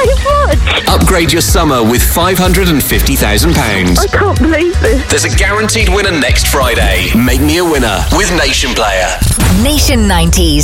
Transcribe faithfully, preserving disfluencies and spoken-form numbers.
so much. Upgrade your summer with five hundred fifty thousand pounds. I can't believe this. There's a guaranteed winner next Friday. Make me a winner with Nation Player. Nation nineties.